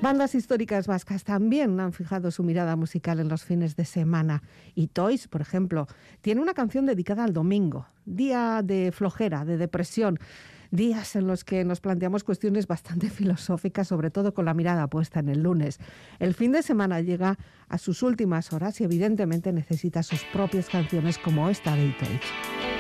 Bandas históricas vascas también han fijado su mirada musical en los fines de semana. Y Toys, por ejemplo, tiene una canción dedicada al domingo, día de flojera, de depresión, días en los que nos planteamos cuestiones bastante filosóficas, sobre todo con la mirada puesta en el lunes. El fin de semana llega a sus últimas horas y evidentemente necesita sus propias canciones como esta de Toys.